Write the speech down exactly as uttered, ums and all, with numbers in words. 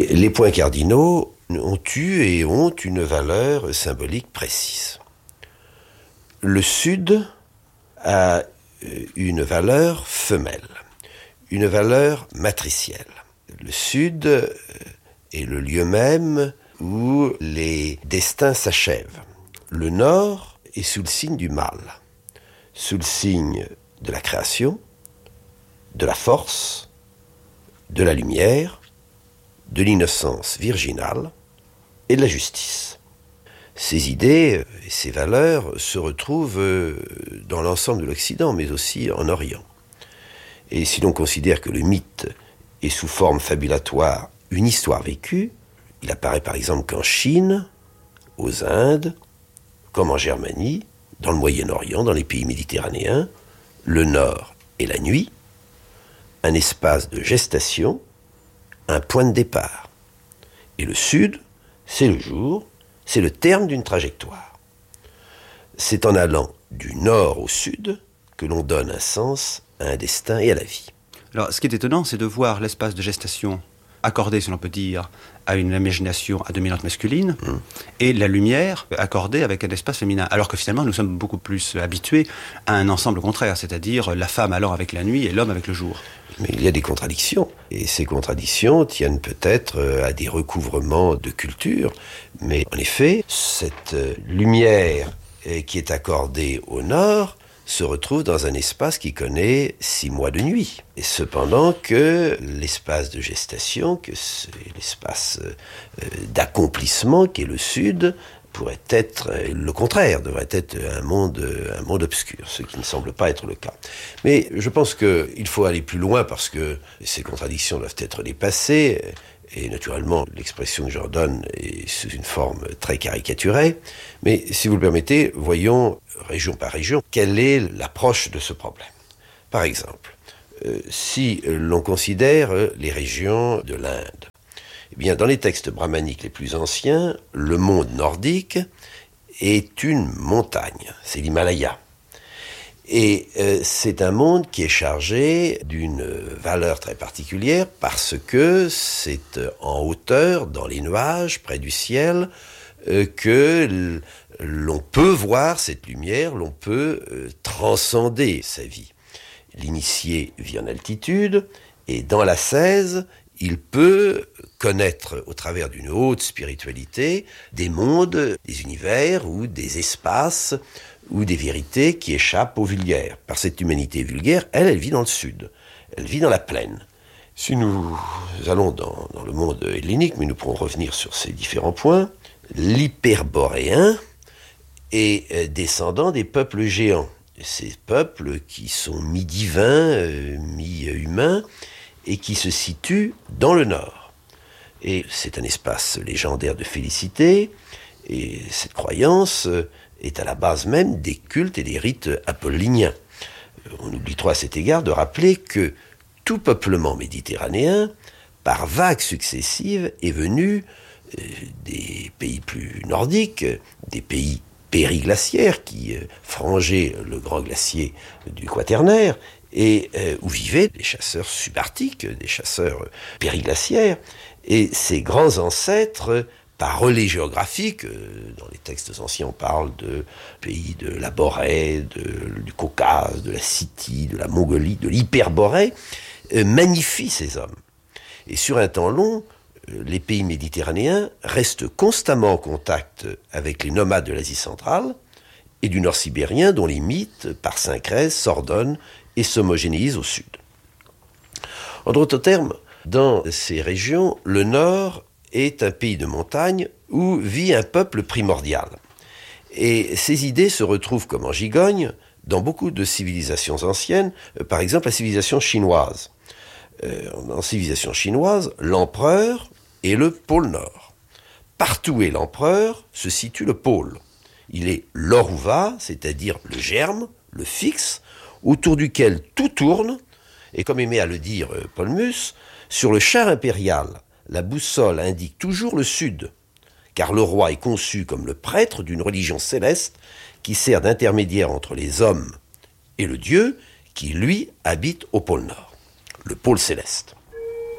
Et les points cardinaux ont eu et ont une valeur symbolique précise. Le Sud a une valeur femelle, une valeur matricielle. Le Sud est le lieu même où les destins s'achèvent. Le Nord est sous le signe du mal, sous le signe de la création, de la force, de la lumière, de l'innocence virginale et de la justice. Ces idées et ces valeurs se retrouvent dans l'ensemble de l'Occident, mais aussi en Orient. Et si l'on considère que le mythe est sous forme fabulatoire une histoire vécue, il apparaît par exemple qu'en Chine, aux Indes, comme en Germanie, dans le Moyen-Orient, dans les pays méditerranéens, le Nord est la nuit, un espace de gestation, un point de départ. Et le Sud, c'est le jour, c'est le terme d'une trajectoire. C'est en allant du Nord au Sud que l'on donne un sens à un destin et à la vie. Alors, ce qui est étonnant, c'est de voir l'espace de gestation accordé, si l'on peut dire, à une imagination à dominante masculine, mmh. et la lumière accordée avec un espace féminin. Alors que finalement, nous sommes beaucoup plus habitués à un ensemble contraire, c'est-à-dire la femme allant avec la nuit et l'homme avec le jour. Mais il y a des contradictions, et ces contradictions tiennent peut-être à des recouvrements de culture, mais en effet, cette lumière qui est accordée au nord se retrouve dans un espace qui connaît six mois de nuit. Et cependant que l'espace de gestation, que c'est l'espace d'accomplissement qui est le sud, pourrait être le contraire, devrait être un monde, un monde obscur, ce qui ne semble pas être le cas. Mais je pense qu'il faut aller plus loin parce que ces contradictions doivent être dépassées. Et naturellement, l'expression que j'en donne est sous une forme très caricaturée. Mais si vous le permettez, voyons région par région quelle est l'approche de ce problème. Par exemple, euh, si l'on considère les régions de l'Inde, eh bien, dans les textes brahmaniques les plus anciens, le monde nordique est une montagne, c'est l'Himalaya. Et euh, c'est un monde qui est chargé d'une valeur très particulière parce que c'est en hauteur, dans les nuages, près du ciel, euh, que l'on peut voir cette lumière, l'on peut euh, transcender sa vie. L'initié vit en altitude et dans l'ascèse, il peut connaître au travers d'une haute spiritualité des mondes, des univers ou des espaces ou des vérités qui échappent au vulgaire. Par cette humanité vulgaire, elle, elle vit dans le sud. Elle vit dans la plaine. Si nous allons dans, dans le monde hellénique, mais nous pourrons revenir sur ces différents points, l'hyperboréen est descendant des peuples géants. Ces peuples qui sont mi-divins, euh, mi-humains, et qui se situent dans le nord. Et c'est un espace légendaire de félicité, et cette croyance est à la base même des cultes et des rites apolliniens. On oublie trop à cet égard de rappeler que tout peuplement méditerranéen, par vagues successives, est venu euh, des pays plus nordiques, des pays périglaciaires qui euh, frangeaient le grand glacier du Quaternaire, et euh, où vivaient des chasseurs subarctiques, des chasseurs euh, périglaciaires, et ces grands ancêtres, par relais géographique, euh, dans les textes anciens on parle de pays de la Borée, de, du Caucase, de la Scythie, de la Mongolie, de l'Hyperborée, euh, magnifient ces hommes. Et sur un temps long, euh, les pays méditerranéens restent constamment en contact avec les nomades de l'Asie centrale et du nord sibérien, dont les mythes, par syncrèse, s'ordonnent et s'homogénéisent au sud. En d'autres termes, dans ces régions, le nord est un pays de montagne où vit un peuple primordial. Et ces idées se retrouvent comme en gigogne dans beaucoup de civilisations anciennes, par exemple la civilisation chinoise. Euh, en civilisation chinoise, l'empereur est le pôle nord. Partout où est l'empereur se situe le pôle. Il est l'oruva, c'est-à-dire le germe, le fixe, autour duquel tout tourne, et comme aimait à le dire Paul Mus, sur le char impérial, la boussole indique toujours le sud, car le roi est conçu comme le prêtre d'une religion céleste qui sert d'intermédiaire entre les hommes et le Dieu qui, lui, habite au pôle nord, le pôle céleste.